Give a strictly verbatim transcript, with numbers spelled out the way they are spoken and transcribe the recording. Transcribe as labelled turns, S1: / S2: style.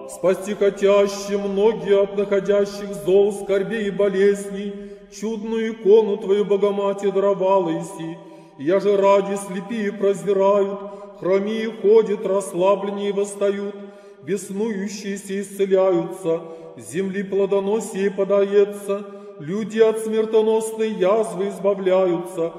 S1: спасти хотящим многие от находящих зол, скорбей и болезней, чудную икону Твою, Богоматерь, даровала иси. Я же ради слепие прозирают, хромие ходят, расслабленнее восстают, беснующиеся исцеляются, земли плодоносие подается, люди от смертоносной язвы избавляются,